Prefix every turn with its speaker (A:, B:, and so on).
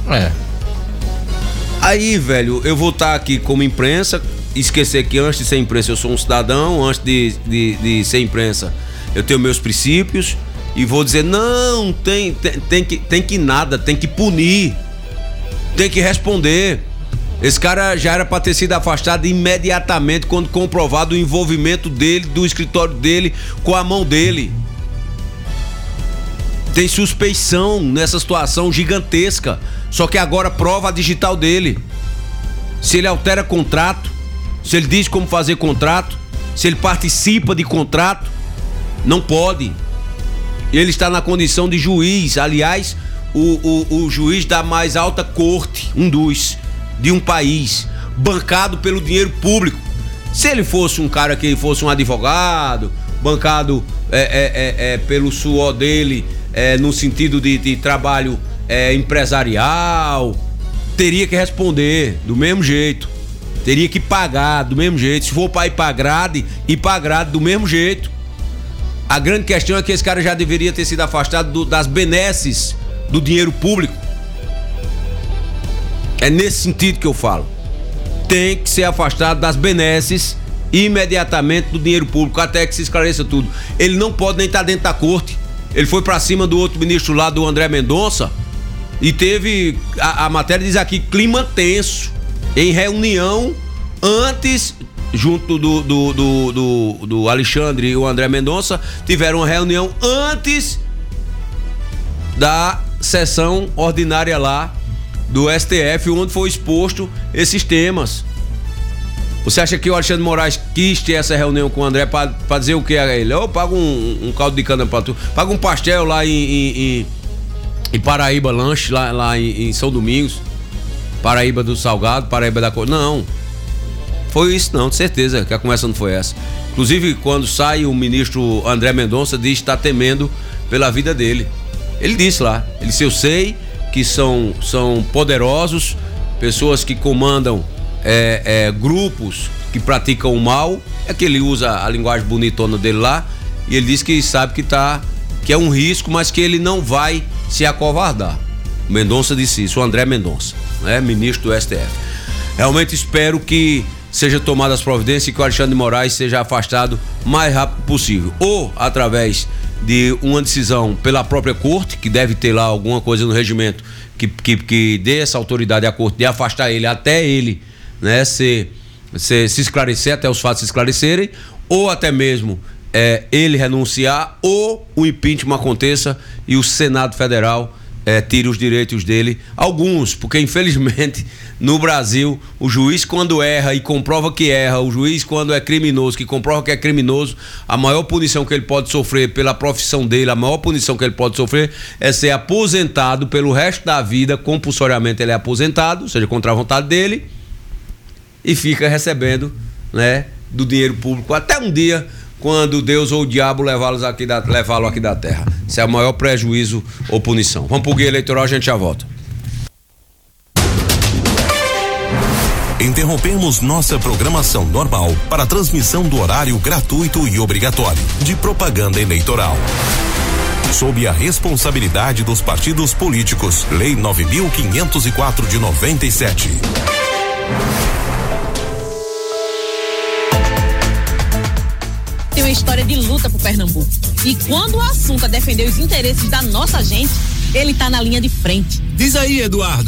A: Aí, velho, eu vou estar aqui como imprensa, esquecer que antes de ser imprensa eu sou um cidadão, antes de ser imprensa eu tenho meus princípios, e vou dizer, não, tem que nada, tem que punir, tem que responder. Esse cara já era para ter sido afastado imediatamente quando comprovado o envolvimento dele, do escritório dele, com a mão dele. Tem suspeição nessa situação gigantesca. Só que agora prova a digital dele. Se ele altera contrato, se ele diz como fazer contrato, se ele participa de contrato, não pode. Ele está na condição de juiz. Aliás, o juiz da mais alta corte, de um país, bancado pelo dinheiro público. Se ele fosse um cara que fosse um advogado, bancado pelo suor dele, no sentido de trabalho empresarial, teria que responder do mesmo jeito, teria que pagar do mesmo jeito. Se for para ir pra grade do mesmo jeito. A grande questão é que esse cara já deveria ter sido afastado das benesses do dinheiro público. É nesse sentido que eu falo. Tem que ser afastado das benesses imediatamente do dinheiro público, até que se esclareça tudo. Ele não pode nem estar dentro da corte. Ele foi pra cima do outro ministro lá, do André Mendonça, e teve, a matéria diz aqui, clima tenso, em reunião antes, junto do Alexandre e o André Mendonça, tiveram uma reunião antes da sessão ordinária lá do STF, onde foi exposto esses temas. Você acha que o Alexandre de Moraes quis ter essa reunião com o André pra dizer o que a ele? Paga um caldo de cana pra tu, paga um pastel lá em Paraíba, lanche lá em São Domingos, Paraíba do Salgado, Paraíba da Cor. Não, foi isso não, de certeza que a conversa não foi essa. Inclusive, quando sai, o ministro André Mendonça diz que está temendo pela vida dele. Ele disse lá, ele disse, eu sei que são poderosos, pessoas que comandam grupos que praticam o mal, é que ele usa a linguagem bonitona dele lá, e ele diz que sabe que é um risco, mas que ele não vai se acovardar. O Mendonça disse isso, o André Mendonça, ministro do STF. Realmente espero que seja tomadas as providências e que o Alexandre de Moraes seja afastado o mais rápido possível, ou através de uma decisão pela própria corte, que deve ter lá alguma coisa no regimento que dê essa autoridade à corte de afastar ele até ele se esclarecer, até os fatos se esclarecerem, ou até mesmo ele renunciar, ou o impeachment aconteça e o Senado Federal tire os direitos dele, alguns, porque infelizmente no Brasil o juiz quando erra e comprova que erra, o juiz quando é criminoso, que comprova que é criminoso, a maior punição que ele pode sofrer pela profissão dele, a maior punição que ele pode sofrer é ser aposentado pelo resto da vida, compulsoriamente ele é aposentado, ou seja, contra a vontade dele, e fica recebendo do dinheiro público até um dia quando Deus ou o diabo levá-lo aqui da terra. Esse é o maior prejuízo ou punição. Vamos pro guia eleitoral, a gente já volta.
B: Interrompemos nossa programação normal para a transmissão do horário gratuito e obrigatório de propaganda eleitoral. Sob a responsabilidade dos partidos políticos. Lei 9.504 de 97.
C: Tem uma história de luta pro Pernambuco. E quando o assunto é defender os interesses da nossa gente, ele tá na linha de frente.
D: Diz aí, Eduardo.